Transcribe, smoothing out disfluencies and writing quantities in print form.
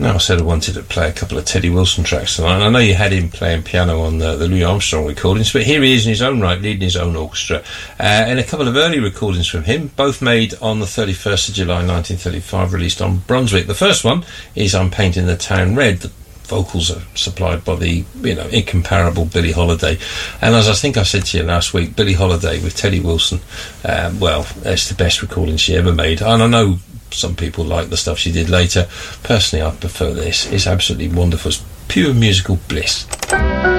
Now, I said I wanted to play a couple of Teddy Wilson tracks tonight, and I know you had him playing piano on the Louis Armstrong recordings, but here he is in his own right, leading his own orchestra, and a couple of early recordings from him, both made on the 31st of July 1935, released on Brunswick. The first one is I'm Painting the Town Red. The vocals are supplied by the incomparable Billie Holiday, and as I think I said to you last week, Billie Holiday with Teddy Wilson, well, it's the best recording she ever made, and I know some people like the stuff she did later. Personally, I prefer this. It's absolutely wonderful. It's pure musical bliss.